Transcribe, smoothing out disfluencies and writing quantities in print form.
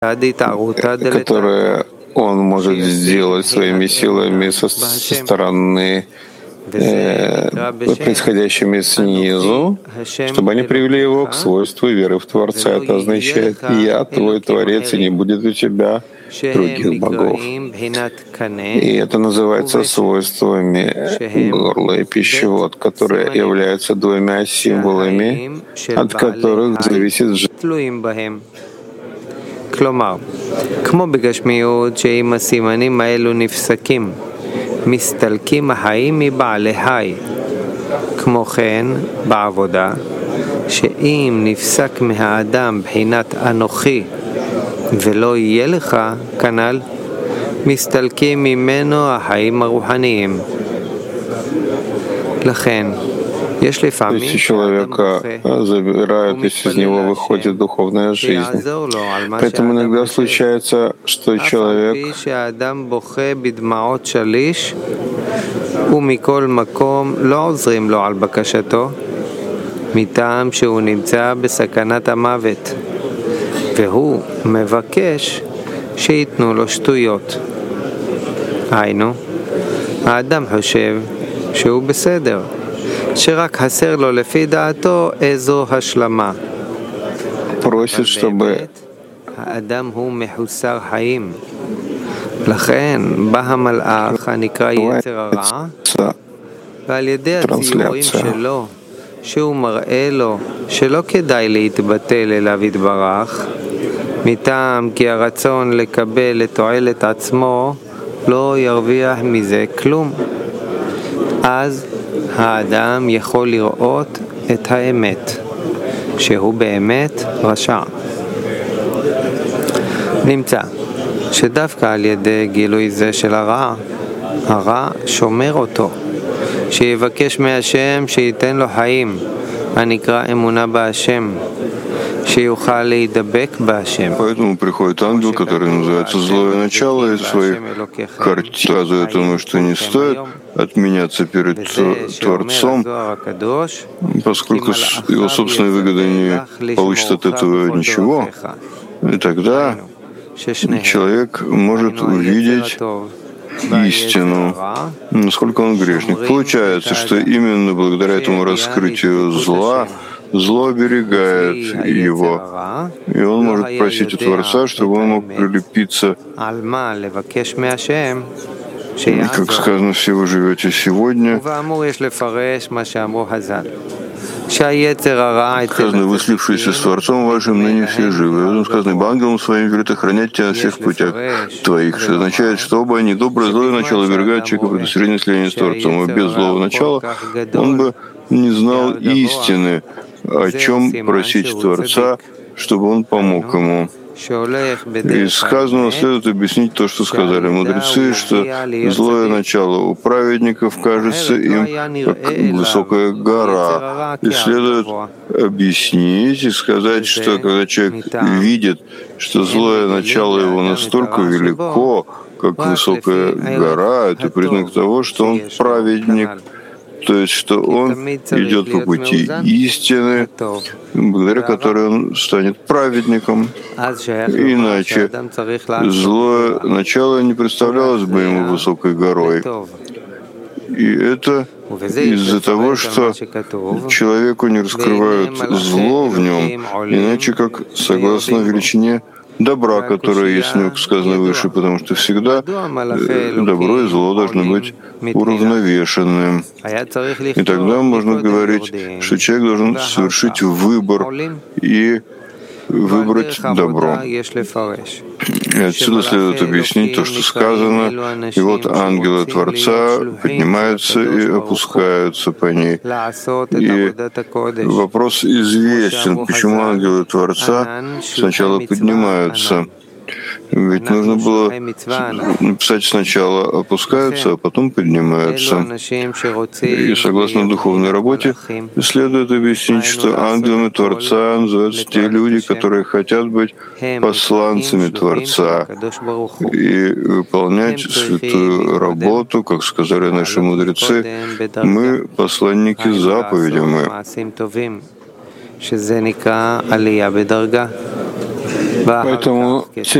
которые он может сделать своими силами со стороны, происходящими снизу, чтобы они привели его к свойству веры в Творца. Это означает: «Я твой Творец, и не будет у тебя других богов». И это называется свойствами горла и пищевод, которые являются двумя символами, от которых зависит жизнь. כלומר, כמו בגשמיות שאם הסימנים האלו נפסקים, מסתלקים החיים מבעלי חי. כמו כן, בעבודה, שאם נפסק מהאדם בחינת אנוכי ולא יהיה לך, כנ"ל, מסתלקים ממנו החיים הרוחניים. לכן, То есть человека забирают, из него выходит духовная жизнь. Поэтому иногда случается, что человек ומכל מקום לא עוזרים לו על בקשתו, מטעם שהוא נמצא בסכנת המוות, והוא מבקש שיתנו לו שטויות. היינו, האדם חושב שהוא בסדר, שרק חסר לו לפי דעתו איזו השלמה. просит, чтобы האדם הוא מחוסר חיים. לכן בא המלאך הנקרא יצר הרע, ועל ידי הציורים שלו, שהוא מראה לו שלא כדאי להתבטל אליו יתברך, מטעם כי הרצון לקבל את תועלת עצמו לא ירוויח מזה כלום. אז האדם יכול לראות את האמת, שהוא באמת רשע. נמצא שדווקא על ידי גילוי זה של הרע שומר אותו, שיבקש מהשם שייתן לו חיים, הנקרא אמונה בהשם, שיוכל להידבק בהשם. Поэтому приходит ангел, который называется злое начало, и своей карте указывает ему, что не стоит отменяться перед Творцом, поскольку его собственной выгодой не получит от этого ничего. И тогда человек может увидеть истину, насколько он грешник. Получается, что именно благодаря этому раскрытию зла, зло оберегает его, и он может просить у Творца, чтобы он мог прилепиться. И, как сказано, все вы живете сегодня. Сказано, вы слившиеся с Творцом вашим, ныне все живы. Потом сказано, ибо ангелом своим велит охранять тебя на всех путях твоих, что означает, что оба они, доброе и злое начало, оберегают человека при достижении слияния с Творцом. И без злого начала он бы не знал истины, о чем просить Творца, чтобы он помог ему. Из сказанного следует объяснить то, что сказали мудрецы, что злое начало у праведников кажется им как высокая гора. И следует объяснить и сказать, что когда человек видит, что злое начало его настолько велико, как высокая гора, это признак того, что он праведник, то есть, что он идет по пути истины, благодаря которой он станет праведником. Иначе злое начало не представлялось бы ему высокой горой. И это из-за того, что человеку не раскрывают зло в нем, иначе как согласно величине добра, которое есть в нем, сказано выше, потому что всегда добро и зло должны быть уравновешенным. И тогда можно говорить, что человек должен совершить выбор и выбрать добро. И отсюда следует объяснить то, что сказано, и вот ангелы Творца поднимаются и опускаются по ней. И вопрос известен, почему ангелы Творца сначала поднимаются. Ведь нужно было написать сначала опускаются, а потом поднимаются. И согласно духовной работе следует объяснить, что ангелами Творца называются те люди, которые хотят быть посланцами Творца и выполнять святую работу, как сказали наши мудрецы, мы посланники заповедям. Поэтому